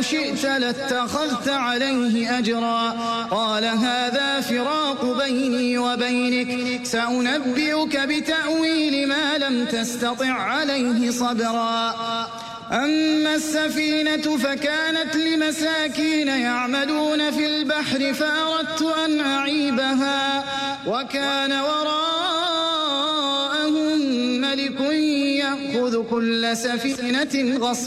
شئت لاتخذت عليه أجرا قال هذا فراق بيني وبينك سأنبئك بتأويل ما لم تستطع عليه صبرا أما السفينة فكانت لمساكين يعملون في البحر فأردت أن أعيبها وكان وراءهم ملك يأخذ كل سفينة غصبا